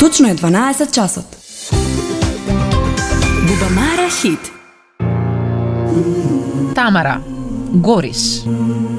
Точно е 12 часот. Бубамара хит. Тамара, гориш.